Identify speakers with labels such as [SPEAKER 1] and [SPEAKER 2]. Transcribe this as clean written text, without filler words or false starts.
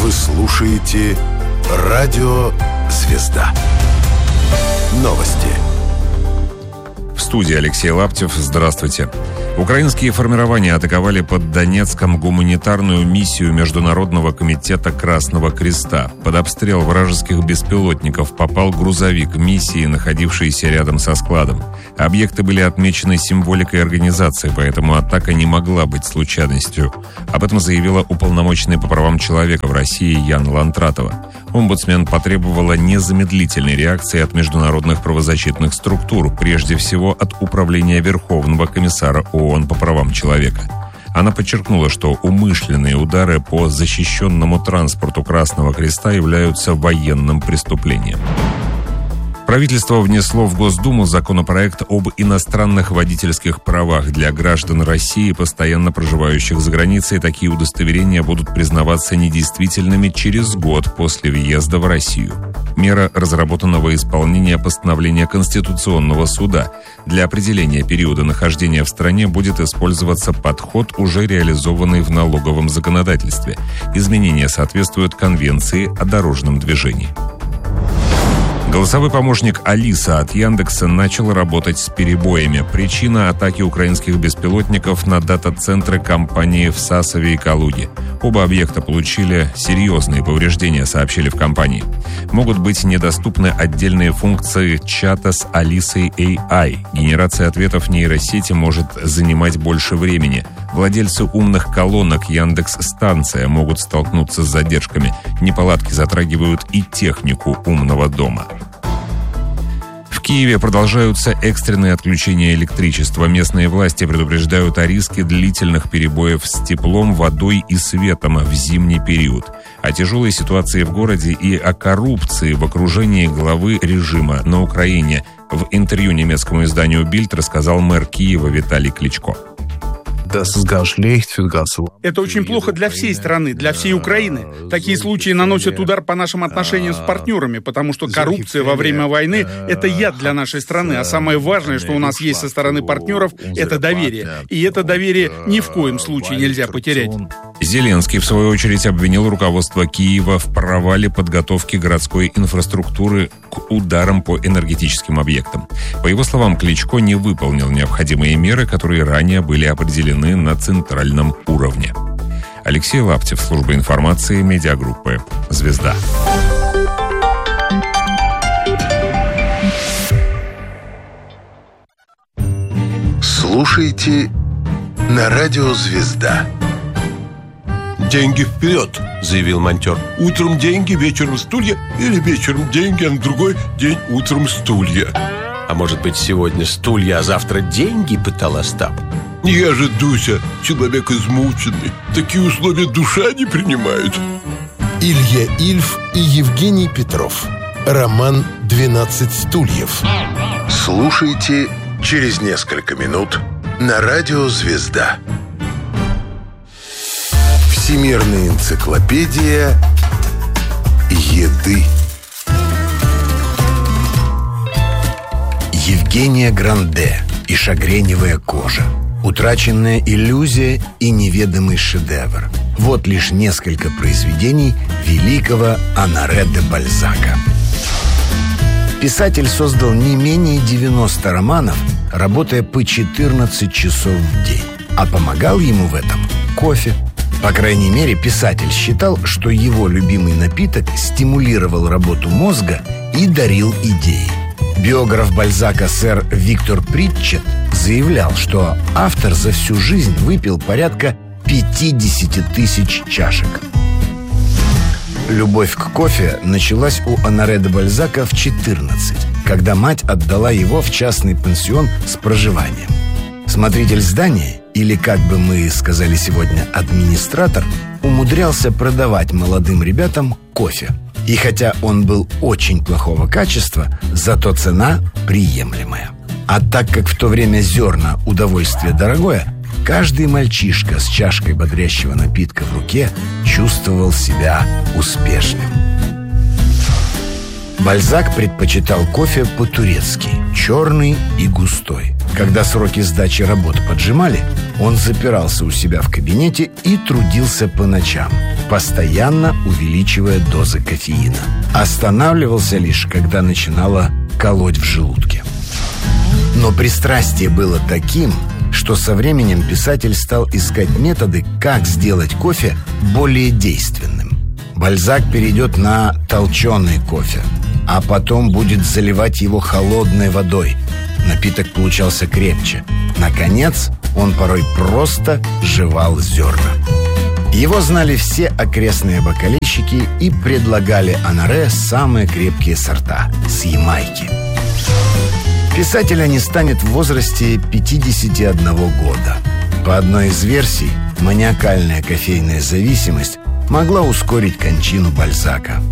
[SPEAKER 1] Вы слушаете «Радио Звезда». Новости.
[SPEAKER 2] В студии Алексей Лаптев. Здравствуйте. Украинские формирования атаковали под Донецком гуманитарную миссию Международного комитета Красного Креста. Под обстрел вражеских беспилотников попал грузовик миссии, находившийся рядом со складом. Объекты были отмечены символикой организации, поэтому атака не могла быть случайностью. Об этом заявила уполномоченная по правам человека в России Яна Лантратова. Омбудсмен потребовала незамедлительной реакции от международных правозащитных структур, прежде всего от Управления Верховного комиссара ООН по правам человека. Она подчеркнула, что умышленные удары по защищенному транспорту Красного Креста являются военным преступлением. Правительство внесло в Госдуму законопроект об иностранных водительских правах для граждан России, постоянно проживающих за границей. Такие удостоверения будут признаваться недействительными через год после въезда в Россию. Мера разработана во исполнение постановления Конституционного суда. Для определения периода нахождения в стране будет использоваться подход, уже реализованный в налоговом законодательстве. Изменения соответствуют Конвенции о дорожном движении. Голосовой помощник Алиса от Яндекса начал работать с перебоями. Причина — атаки украинских беспилотников на дата-центры компании в Сасове и Калуге. Оба объекта получили серьезные повреждения, сообщили в компании. Могут быть недоступны отдельные функции чата с Алисой AI. Генерация ответов нейросети может занимать больше времени. Владельцы умных колонок Яндекс.Станция могут столкнуться с задержками. Неполадки затрагивают и технику умного дома. В Киеве продолжаются экстренные отключения электричества. Местные власти предупреждают о риске длительных перебоев с теплом, водой и светом в зимний период. О тяжелой ситуации в городе и о коррупции в окружении главы режима на Украине в интервью немецкому изданию «Бильд» рассказал мэр Киева Виталий Кличко.
[SPEAKER 3] Это очень плохо для всей страны, для всей Украины. Такие случаи наносят удар по нашим отношениям с партнерами, потому что коррупция во время войны — это яд для нашей страны. А самое важное, что у нас есть со стороны партнеров, это доверие. И это доверие ни в коем случае нельзя потерять.
[SPEAKER 2] Зеленский, в свою очередь, обвинил руководство Киева в провале подготовки городской инфраструктуры к ударам по энергетическим объектам. По его словам, Кличко не выполнил необходимые меры, которые ранее были определены на центральном уровне. Алексей Лаптев, служба информации, медиагруппы «Звезда».
[SPEAKER 1] Слушайте на радио «Звезда».
[SPEAKER 4] «Деньги вперед», — заявил монтер. «Утром деньги, вечером стулья, или вечером деньги, а на другой день утром стулья».
[SPEAKER 5] «А может быть, сегодня стулья, а завтра деньги?» — пытал Остап.
[SPEAKER 4] «Я же, Дуся, человек измученный. Такие условия душа не принимает».
[SPEAKER 1] Илья Ильф и Евгений Петров. Роман «12 стульев». Слушайте через несколько минут на радио «Звезда». Всемирная энциклопедия еды.
[SPEAKER 6] Евгения Гранде и шагреневая кожа. Утраченная иллюзия и неведомый шедевр. Вот лишь несколько произведений великого Оноре де Бальзака. Писатель создал не менее 90 романов, работая по 14 часов в день. А помогал ему в этом кофе. По крайней мере, писатель считал, что его любимый напиток стимулировал работу мозга и дарил идеи. Биограф Бальзака сэр Виктор Притчет заявлял, что автор за всю жизнь выпил порядка 50 тысяч чашек. Любовь к кофе началась у Оноре де Бальзака в 14, когда мать отдала его в частный пансион с проживанием. Смотритель здания, или, как бы мы сказали сегодня, администратор, умудрялся продавать молодым ребятам кофе. И хотя он был очень плохого качества, зато цена приемлемая. А так как в то время зерна удовольствие дорогое, каждый мальчишка с чашкой бодрящего напитка в руке чувствовал себя успешным. Бальзак предпочитал кофе по-турецки, черный и густой. Когда сроки сдачи работ поджимали, он запирался у себя в кабинете и трудился по ночам. постоянно увеличивая дозы кофеина. Останавливался лишь, когда начинало колоть в желудке. Но пристрастие было таким, что со временем писатель стал искать методы, как сделать кофе более действенным. Бальзак перейдет на толченый кофе, а потом будет заливать его холодной водой. Напиток получался крепче. Наконец, он порой просто жевал зерна. Его знали все окрестные бакалейщики и предлагали Оноре самые крепкие сорта с Ямайки. Писателя не станет в возрасте 51 года. По одной из версий, маниакальная кофейная зависимость могла ускорить кончину Бальзака.